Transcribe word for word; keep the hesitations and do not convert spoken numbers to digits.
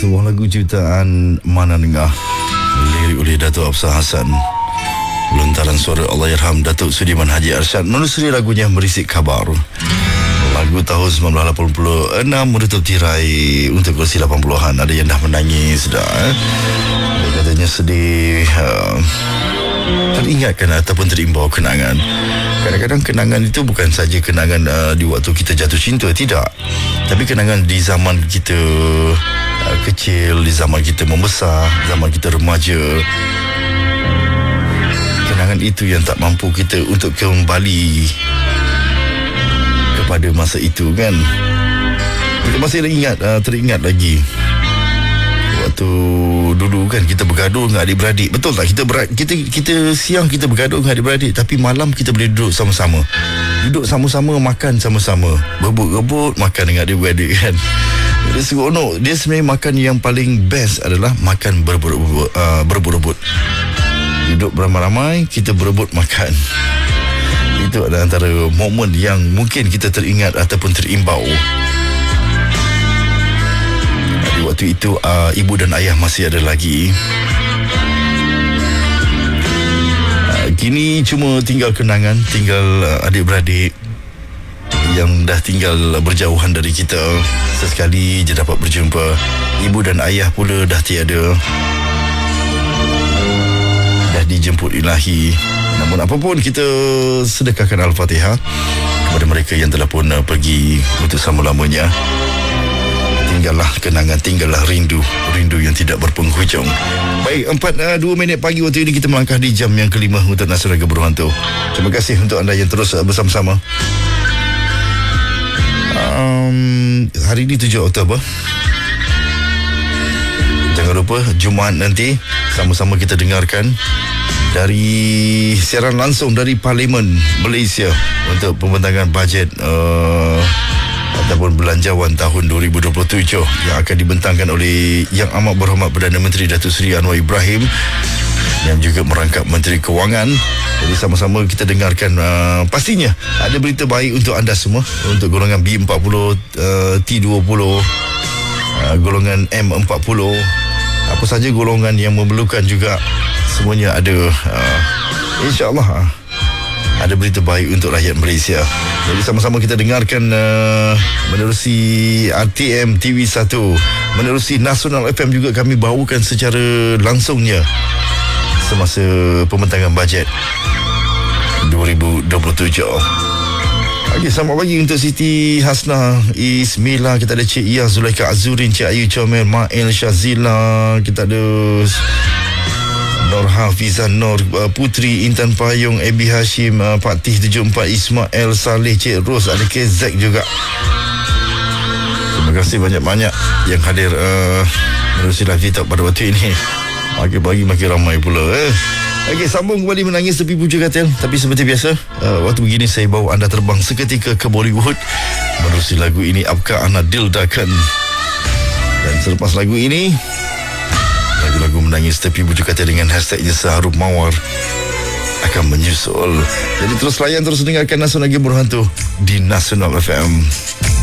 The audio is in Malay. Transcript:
Sebuah lagu ciptaan Mana Nengah, lirik oleh Datuk Absar Hassan, lontaran suara Allahyarham Datuk Sudiman Haji Arsyad. Menelusuri lagunya Merisik Khabar. Lagu tahun sembilan belas lapan puluh enam menutup tirai untuk kursi lapan puluhan. Ada yang dah menangis dah, eh? Dia katanya sedih, uh, teringatkan ataupun terimbau kenangan. Kadang-kadang kenangan itu bukan saja kenangan uh, di waktu kita jatuh cinta, tidak. Tapi kenangan di zaman kita uh, kecil, di zaman kita membesar, zaman kita remaja. Kenangan itu yang tak mampu kita untuk kembali kepada masa itu, kan. Kita masih ingat, uh, teringat lagi waktu dulu, kan, kita bergaduh dengan adik-beradik. Betul tak? Kita ber, kita kita siang kita bergaduh dengan adik-beradik, tapi malam kita boleh duduk sama-sama. Duduk sama-sama, makan sama-sama, berebut-rebut makan dengan adik-beradik, kan. Dia seronok. Dia sebenarnya makan yang paling best adalah makan berebut-rebut, uh, berebut-rebut. Duduk beramai-ramai, kita berebut makan. Itu adalah antara momen yang mungkin kita teringat ataupun terimbau. Di waktu itu uh, ibu dan ayah masih ada lagi. uh, Kini cuma tinggal kenangan, tinggal uh, adik-beradik yang dah tinggal berjauhan dari kita. Sesekali je dapat berjumpa. Ibu dan ayah pula dah tiada, dah dijemput ilahi. Namun apapun, kita sedekahkan Al-Fatihah kepada mereka yang telah pun uh, pergi untuk selama-lamanya. Tinggallah kenangan, tinggallah rindu, rindu yang tidak berpenghujung. Baik, empat uh, dua minit pagi waktu ini kita melangkah di jam yang kelima untuk Nasional Geburuh Hantu. Terima kasih untuk anda yang terus uh, bersama-sama. Um, hari ini tujuh Oktober. Jangan lupa Jumaat nanti sama-sama kita dengarkan dari siaran langsung dari Parlimen Malaysia untuk pembentangan bajet uh, ataupun belanjawan tahun dua ribu dua puluh tujuh yang akan dibentangkan oleh Yang Amat Berhormat Perdana Menteri Datuk Seri Anwar Ibrahim yang juga merangkap Menteri Kewangan. Jadi sama-sama kita dengarkan. Uh, pastinya ada berita baik untuk anda semua, untuk golongan B empat puluh, uh, T dua puluh, uh, golongan M empat puluh, apa saja golongan yang memerlukan juga, semuanya ada. Uh, InsyaAllah uh, ada berita baik untuk rakyat Malaysia. Jadi sama-sama kita dengarkan uh, menerusi R T M T V satu, menerusi Nasional F M juga kami bawakan secara langsungnya semasa pembentangan bajet dua ribu dua puluh tujuh. Okey, selamat pagi untuk Siti Hasnah Ismila. Kita ada Cik Iyah Zulaika Azurin, Cik Ayu Comel, Ma'il Syazila. Kita ada Nur Hafizah Nur, Putri Intan Payung, Ebi Hashim, Pak Tih tujuh empat, Ismail Saleh, Cik Ros, ada K Z juga. Terima kasih banyak-banyak yang hadir uh, menerusi live kita pada waktu ini. Makin pagi makin ramai pula, eh. Okey, sambung kembali Menangis Tepi Puja Katil. Tapi seperti biasa, uh, waktu begini saya bawa anda terbang seketika ke Bollywood menerusi lagu ini, Apka Ana Dil Dakan. Dan selepas lagu ini, lagu-lagu Menangis Tepi Puja Katil dengan hashtagnya Seharum Mawar akan menyusul. Jadi terus layan, terus dengarkan Nasional Geburuh Hantu di Nasional F M.